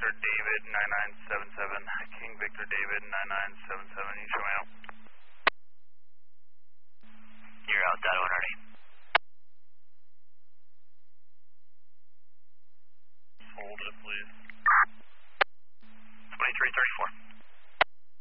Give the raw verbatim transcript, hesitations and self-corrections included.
Victor David nine nine seven seven, King Victor David nine nine seven seven, you show me out. You're out, data one hundred. Hold it, please.